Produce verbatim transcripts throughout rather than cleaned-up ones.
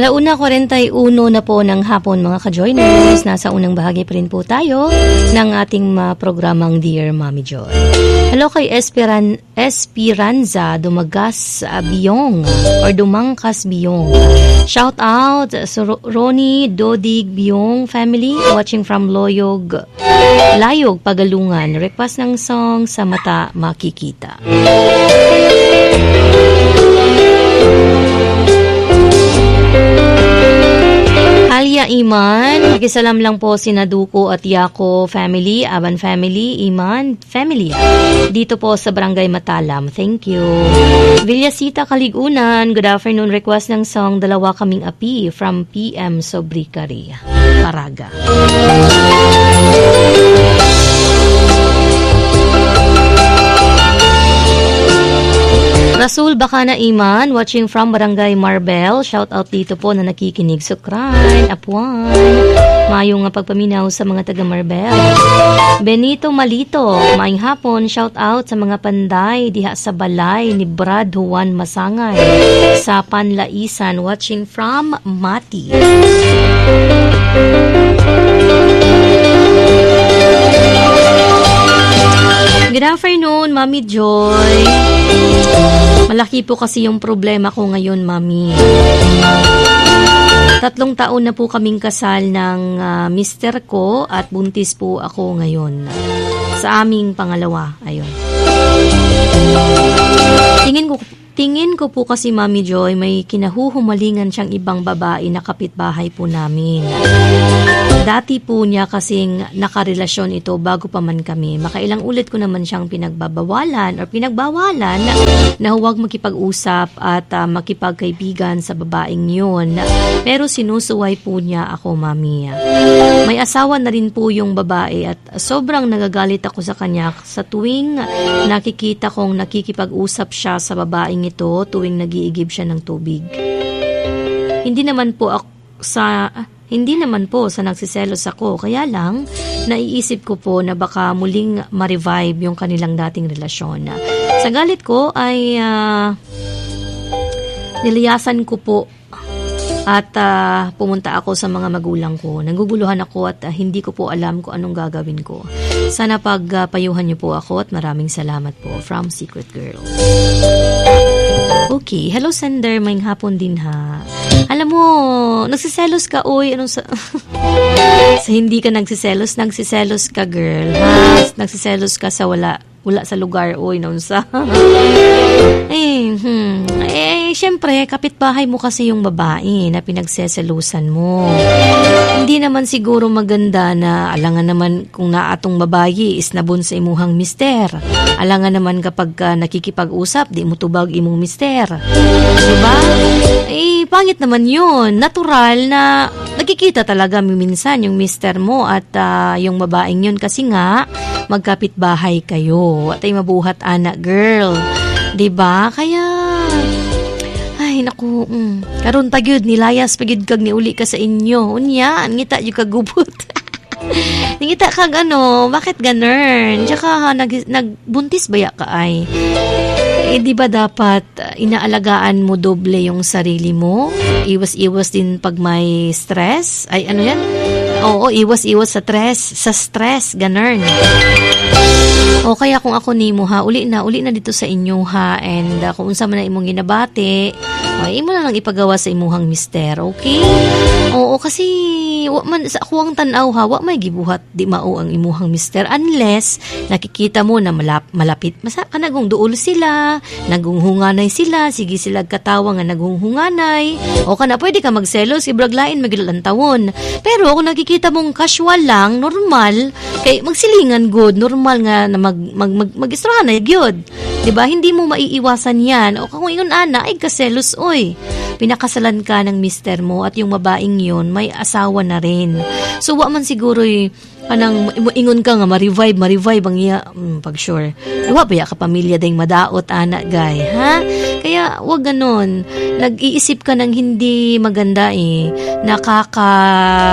Alauna forty-one na po ng hapon mga ka-joiners. Nasa unang bahagi pa rin po tayo ng ating uh, programang Dear Mommy Joy. Hello kay Esperan Esperanza Dumagas uh, Biyong or Dumangkas Biyong. Shout out sa so, Ronnie Dodig Biyong family watching from Loyog Layog Pagalungan. Request ng song Sa Mata Makikita. Alia Iman, nakisalam lang po si Naduko at Yako family, Aban family, Iman family. Dito po sa Barangay Matalam. Thank you. Villasita Kaligunan, good afternoon. Request ng song Dalawa Kaming Api from P M Sobricari, Paraga. Rasul Bacana Iman, watching from Barangay Marbel. Shout out dito po na nakikinig. Sukran, Apuan. Mayong pagpaminaw sa mga taga Marbel. Benito Malito, maing hapon. Shout out sa mga panday diha sa balay ni Brad Juan Masangay sa Panlaisan. Watching from Mati. Good afternoon, Mami Joy. Malaki po kasi yung problema ko ngayon, Mami. Tatlong taon na po kaming kasal ng uh, mister ko at buntis po ako ngayon. Sa aming pangalawa, ayun. Tingin ko Tingin ko po kasi, Mami Joy, may kinahuhumalingan siyang ibang babae na kapitbahay po namin. Dati po niya kasing nakarelasyon ito bago pa man kami. Makailang ulit ko naman siyang pinagbabawalan or pinagbawalan na huwag makipag-usap at uh, makipagkaibigan sa babaeng yun. Pero sinusuway po niya ako, Mami. May asawa na rin po yung babae at sobrang nagagalit ako sa kanya sa tuwing nakikita kong nakikipag-usap siya sa babaeng ito tuwing nag-iigib siya ng tubig. Hindi naman po ako sa hindi naman po sa nagsiselos ako, kaya lang naiisip ko po na baka muling ma-revive yung kanilang dating relasyon. Sa galit ko ay uh, niliyasan ko po at uh, pumunta ako sa mga magulang ko. Naguguluhan ako at uh, hindi ko po alam kung anong gagawin ko. Sana pagpayuhan uh, niyo po ako at maraming salamat po. From Secret Girl. Okay, hello sender, may hapon din ha. Alam mo, nagsiselos ka, oy, anong sa... sa hindi ka nagsiselos, nagsiselos ka, girl, ha? Nagsiselos ka sa wala, wala sa lugar, oy, noon sa... eh, hmm, eh, syempre, kapitbahay mo kasi yung babae na pinagseselusan mo. Hindi naman siguro maganda na alangan naman kung naatong babae is nabun sa imuhang mister. Alangan naman kapag uh, nakikipag-usap, di mo tubag imong mister. Diba? Eh, pangit naman yun. Natural na nakikita talaga minsan yung mister mo at uh, yung babaeng yun kasi nga, magkapit-bahay kayo. At ay mabuhat anak, girl. Diba? Kaya... Ay, naku, mm. Karon pagyud nilayas pagyud kag niuli ka sa inyo. Unya, ngita yung kagubot. Ngita kag ano, bakit ganun? Tsaka nag, nagbuntis baya ka ay? Eh, di ba dapat uh, inaalagaan mo doble yung sarili mo? Iwas-iwas din pag may stress? Ay, ano yan? Oo, iwas-iwas sa stress. Sa stress, ganun. O kaya kung ako nimo ha, uli na, uli na dito sa inyo ha. And uh, kung unsa man na imong ginabati, ay imo na lang ipagawa sa imuhang mister, okay? Oo, kasi wa man sa ako ang tanaw ha, wa may gibuhat di mao ang imuhang mister unless nakikita mo na malap, malapit masa ka nagong duol sila, nagunghunganay sila, sige sila katawa nga nagunghunganay. O kana pwede ka magselos, ibraglain magilantawon. Pero kung nakikita mong casual lang, normal, kay magsilingan good, normal nga na mag mag mag, mag-istrahan na gyud. 'Di ba? Hindi mo maiiwasan 'yan. O kung ingon ana ay kaselos oy. Pinakasalan ka ng mister mo at yung babaeng 'yon may asawa na rin. So wa man siguro y, anang ingon ka nga ma-revive, ma-revive ang iya mm, pag sure. Wa ba ya ka pamilya ding madaot ana gay, ha? Kaya wag ganon. Nag-iisip ka ng hindi maganda eh. Nakaka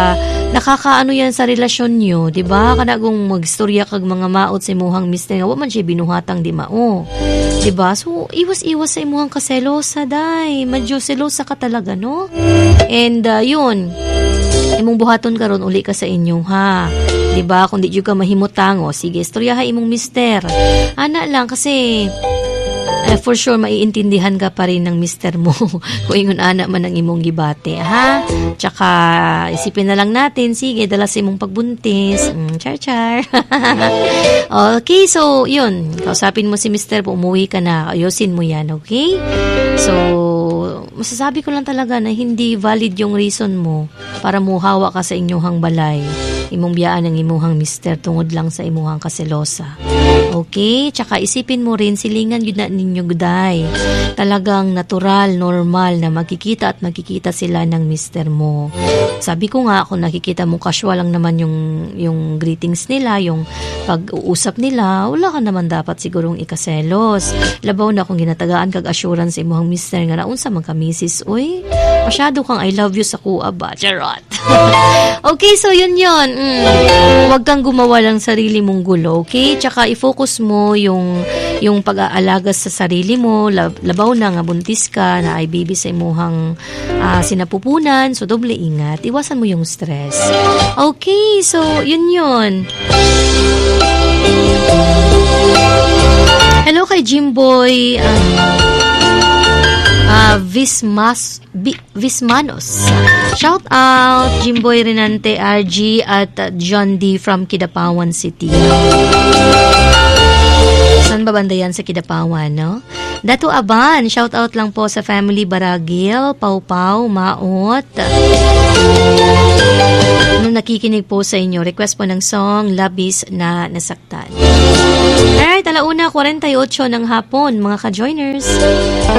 nakakaano yan sa relasyon nyo, di ba? Kana kung magstorya kag mga maot sa imuhang mister nga, wa man siya binuhatang di mao. Di ba? So, iwas-iwas sa imuhang kaselosa, day. Medyo selosa ka talaga, no? And, uh, yun, imong buhaton karon uli ka sa inyo, ha? Di ba? Kung di ka mahimutang, o, sige, istoryaha imong mister. Ana lang, kasi, Uh, for sure, maiintindihan ka pa rin ng mister mo kung ingon anak man ang imong gibate, ha? Tsaka, isipin na lang natin, sige, dala sa imong pagbuntis. Mm, char-char. Okay, so, yun. Kausapin mo si mister, umuwi ka na. Ayusin mo yan, okay? So, masasabi ko lang talaga na hindi valid yung reason mo para muhawa ka sa inyong balay. Imong biyaan ang imuhang mister tungod lang sa imuhang kaselosa. Okay? Tsaka isipin mo rin, silingan yun na ninyo guday. Talagang natural, normal na magkikita at magkikita sila ng mister mo. Sabi ko nga, kung nakikita mo casual lang naman yung, yung greetings nila, yung pag-uusap nila, wala ka naman dapat sigurong ikaselos. Labaw na kung ginatagaan kag assurance sa imuhang mister nga naunsa man ka misis, uy, masyado kang I love you sa kuha ba? Charot. Okay, so yun yun. Mm. Huwag kang gumawa lang sarili mong gulo, okay? Tsaka i-focus mo yung yung pag-aalaga sa sarili mo, lab, labaw na nga buntis ka, na ay baby sa imuhang uh, sinapupunan, so doble ingat. Iwasan mo yung stress. Okay, so yun yun. Hello kay Jimboy. Um, Uh, Vismas, B, Vismanos. Shout out, Jimboy Renante, R G, at uh, John D. from Kidapawan City. Saan ba banda yan sa Kidapawan, no? Dato Aban, shout out lang po sa family Baragil, Pau Pau, Maot. Nung nakikinig po sa inyo, request po ng song, Labis na Nasaktan. Alright, alauna, forty-eight ng hapon, mga ka-joiners.